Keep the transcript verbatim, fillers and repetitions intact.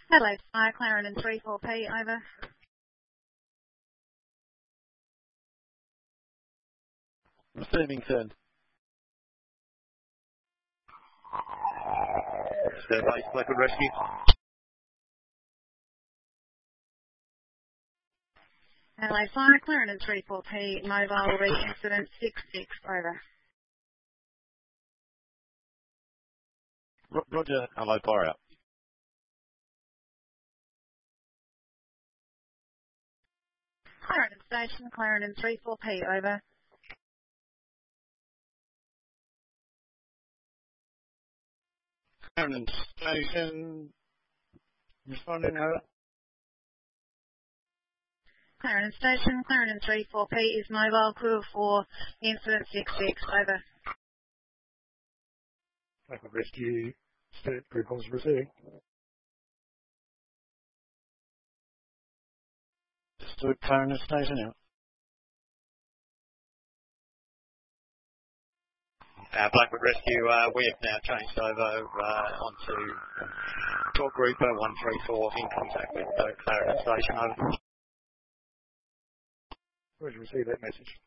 Hello, Fire Clarendon three four P, over. Receiving send. Survey, Blackwood Rescue. Hello, Fire Clarendon three four P, mobile re-incident six six, over. Ro Roger, hello, fire out. Clarendon Station, Clarendon three four P, over. Clarendon Station, responding, over. Clarendon Station, Clarendon three four P is mobile, crew of four, incident six six, over. Blackwood Rescue, state group calls receiving. Stood Clarendon Station out. Uh, Blackwood Rescue, uh, we have now changed over uh, onto talk group one three four in contact with uh, Clarendon Station, over. Roger, receive that message.